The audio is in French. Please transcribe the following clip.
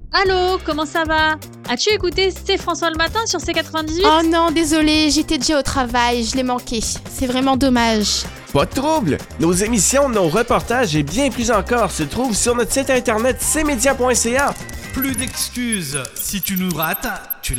Allô, comment ça va? As-tu écouté C'est François le matin sur C98? Oh non, désolé, j'étais déjà au travail, je l'ai manqué. C'est vraiment dommage. Pas de trouble! Nos émissions, nos reportages et bien plus encore se trouvent sur notre site internet cmedia.ca. Plus d'excuses, si tu nous rates, tu